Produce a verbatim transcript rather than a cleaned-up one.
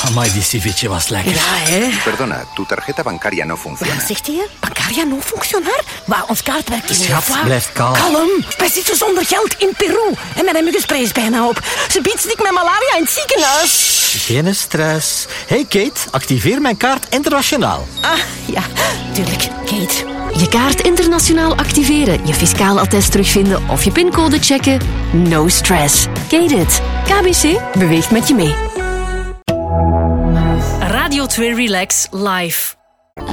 Amai, die ceviche was lekker. Ja, hè. Perdona, tu tarjeta bancaria no funciona. Wat zegt hij? Bancaria no functionar? Maar ons kaartwerk is Schat, niet. blijf kalm. Kalm. Wij zitten zonder geld in Peru. En mijn muggenspray is bijna op. Ze biedt ziek met malaria in het ziekenhuis. Geen stress. Hey Kate, activeer mijn kaart internationaal. Ah, ja. Tuurlijk, Kate. Je kaart internationaal activeren, je fiscaal attest terugvinden of je pincode checken. No stress. Kate it. K B C beweegt met je mee. Radio twee Relax Live.